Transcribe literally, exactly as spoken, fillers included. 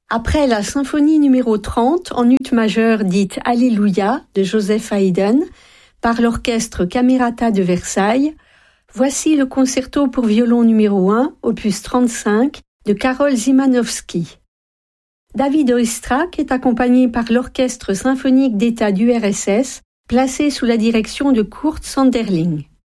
Après la symphonie numéro trente en ut majeur dite Alléluia de Joseph Haydn par l'orchestre Camerata de Versailles, voici le concerto pour violon numéro un, opus trente-cinq, de Karol Szymanowski. David Oistrakh est accompagné par l'Orchestre symphonique d'État d'U R S S, placé sous la direction de Kurt Sanderling.